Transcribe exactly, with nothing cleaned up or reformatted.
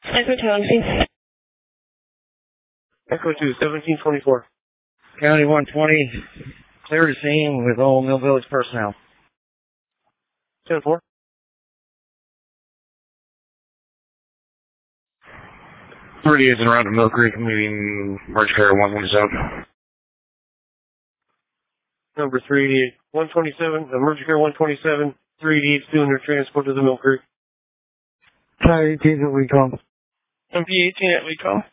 Echo two, I'm seeing. Echo two, seventeen twenty-four. County one twenty, clear the scene with all Mill Village personnel. ten four. Three is around Mill Creek, meeting Merge Care one twenty-seven. Number three eighty-eight, one twenty-seven, Emergency Care one twenty-seven, three eighty-eight doing their transport to the Mill Creek. Try eighteen at recall. M P eighteen at recall.